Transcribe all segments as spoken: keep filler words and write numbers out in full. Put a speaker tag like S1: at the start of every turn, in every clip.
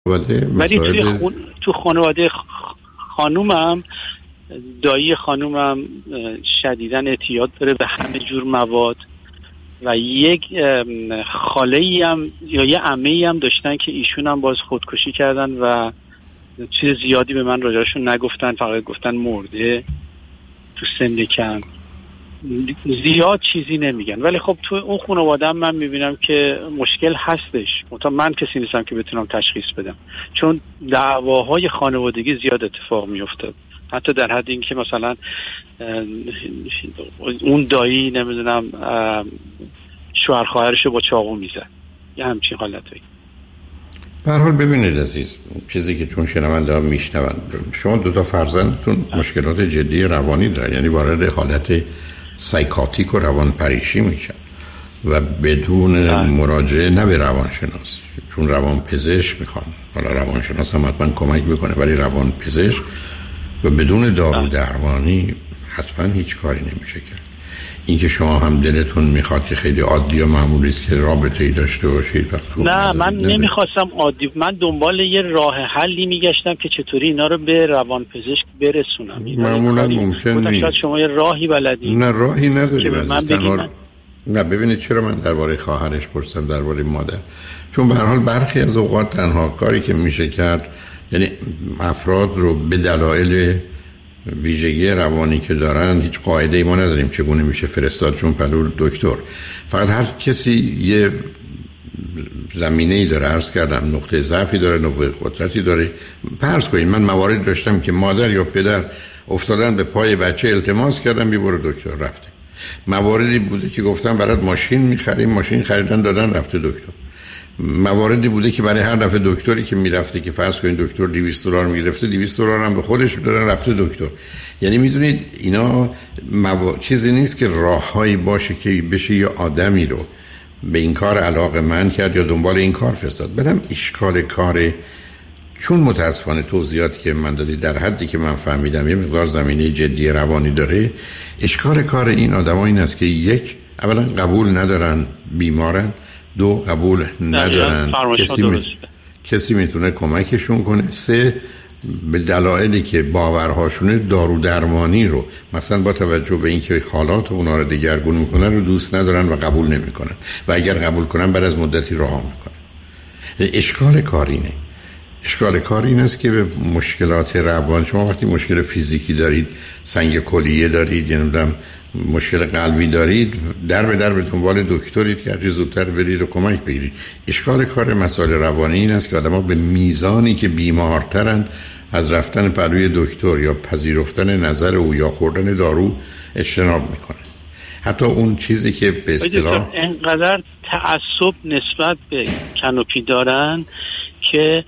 S1: ولی توی خون... تو خانواده خانومم، دایی خانومم شدیداً اعتیاد داره به همه جور مواد و یک خاله‌ای هم یا یه عمه‌ای هم داشتن که ایشون هم باز خودکشی کردن و چیز زیادی به من راجعشون نگفتن، فقط گفتن مرده تو سن کم، زیاد چیزی نمیگن. ولی خب تو اون خانواده هم من میبینم که مشکل هستش، منتها من کسی نیستم که بتونم تشخیص بدم، چون دعواهای خانوادگی زیاد اتفاق میفته، حتی در حد این که مثلا اون دایی نمیدونم شوهر خواهرشو با چاقو میزد، یه همچین حالتایی.
S2: به هر حال ببینید عزیز، چیزی که چون شنونده ها میشنون، شما دو تا فرزندتون مشکلات جدی روانی دارن، یعنی وارد حالت سایکاتیک و روان پریشی میشن و بدون مراجعه نه به روانشناس، چون روان پزشک میخوان، حالا روانشناس هم حتما کمک میکنه، ولی روان پزشک و بدون دارو درمانی حتما هیچ کاری نمیشه کرد. اینکه شما هم دلتون میخواد که خیلی عادی و معمولی است که رابطه‌ای داشته باشید،
S1: نه من نمیخواستم عادی، من دنبال یه راه حلی میگشتم که چطوری اینا رو به روانپزشک برسونم.
S2: معمولا ممکن نیست.
S1: شما یه راهی بلدید؟
S2: نه راهی نداری.
S1: من
S2: تنها... نه ببینید چرا من درباره خواهرش پرسیدم، درباره مادر، چون به هر حال برخی از اوقات تنها کاری که میشه کرد یعنی افراد رو به دلایل ویژگی روانی که دارن، هیچ قاعده ای ما نداریم چگونه میشه فرستاد چون پلو دکتر، فقط هر کسی یه زمینه ای داره، عرض کردم نقطه ضعفی داره، نقطه قدرتی داره. فرض کنید من موارد داشتم که مادر یا پدر افتادن به پای بچه، التماس کردن بی برو دکتر، رفته. مواردی بوده که گفتن برات ماشین میخریم، ماشین خریدن دادن، رفته دکتر. مواردی بوده که برای هر دفعه دکتری که میرفته که فرض کنید دکتر دویست دلار میگرفته، دویست دلار هم به خودش دادن، رفته دکتر. یعنی میدونید اینا مو... چیزی نیست که راههایی باشه که بشه یه آدمی رو به این کار علاقه‌مند کرد یا دنبال این کار فرستاد. بدم اشکال کاره، چون متاسفانه توضیحاتی که من دادی در حدی که من فهمیدم یه مقدار زمینه جدی روانی داره. اشکال کار این آدما این است که یک، اولا قبول ندارن بیمارن، دو قبول ندارن کسی, می... کسی میتونه کمکشون کنه، سه به دلایلی که باورهاشونه دارو درمانی رو مثلا با توجه به اینکه حالات اونا رو دگرگون میکنه رو دوست ندارن و قبول نمیکنن و اگر قبول کنن بعد از مدتی رها میکنن. اشکال کار اینه. اشکال کار این است که به مشکلات روان، شما وقتی مشکل فیزیکی دارید، سنگ کلیه دارید، یعنی مشکل قلبی دارید، در به در به دنبال دکترید که هرچی زودتر برید و کمک بگیرید. اشکال کار مسائل روانی این است که آدم‌ها به میزانی که بیمارترن از رفتن پلوی دکتر یا پذیرفتن نظر او یا خوردن دارو اجتناب میکنن. حتی اون چیزی که به اصطلاح
S1: اینقدر تعصب نسبت به کانوپی دارن که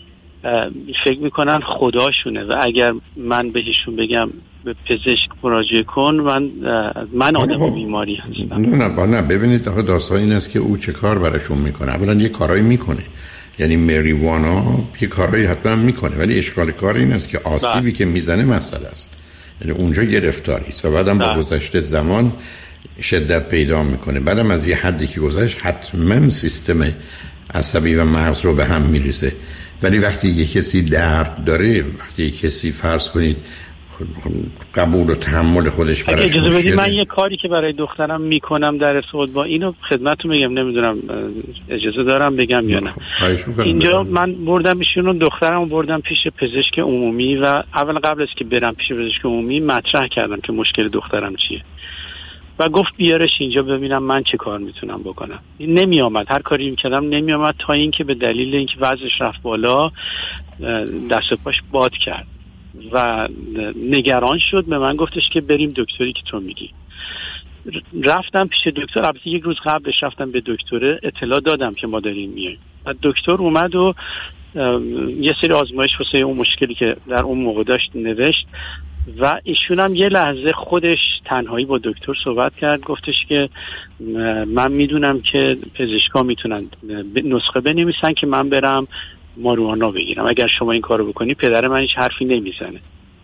S1: فکر میکنن خداشونه و اگر من بهشون بگم به پزشک مراجعه کن، من من آدم بیماری هستم.
S2: نه نه نه ببینید آخه داستان این است که او چه کار براشون میکنه. اولا یه کارایی میکنه، یعنی مریوانا یه کارایی حتما میکنه، ولی اشکال کار این است که آسیبی که میزنه مسئله است، یعنی اونجا گرفتاری است و بعدم با گذشت زمان شدت پیدا میکنه. بعدم از یه حدی که گذشت حتما سیستم عصبی و مغز رو به هم میریزه. ولی وقتی یه کسی درد داره، وقتی یه کسی فرض کنید قبول و تحمل خودش براش
S1: اجازه بدید من یه کاری که برای دخترم میکنم در ارتباط با اینو خدمتتون میگم، نمیدونم اجازه دارم بگم یا نه. اینجا من بردم ایشونو، دخترمو بردم پیش پزشک عمومی و اول قبل از که برم پیش پزشک عمومی مطرح کردم که مشکل دخترم چیه و گفت بیارش اینجا ببینم من چه کار میتونم بکنم. نمی آمد، هر کاری میکردم نمی آمد، تا اینکه به دلیل اینکه وزنش رفت بالا دست و پاش باد کرد و نگران شد، به من گفتش که بریم دکتری که تو میگی. رفتم پیش دکتر، البته یک روز قبلش رفتم به دکتر اطلاع دادم که ما داریم میایم و دکتر اومد و یه سری آزمایش واسه اون مشکلی که در اون موقع داشت نوشت و ایشون هم یه لحظه خودش تنهایی با دکتر صحبت کرد، گفتش که من میدونم که پزشکا میتونن نسخه بنویسن که من برم ماروآنا بگیرم، اگر شما این کارو بکنی پدر من هیچ حرفی نمیزنه.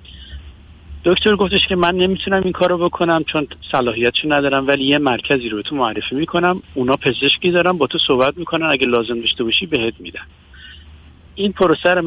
S1: دکتر گفتش که من نمیتونم این کارو بکنم چون صلاحیتشو ندارم، ولی یه مرکزی رو تو معرفی میکنم، اونا پزشکی دارن با تو صحبت میکنن، اگه لازم داشته باشی بهت میدن. این پروسه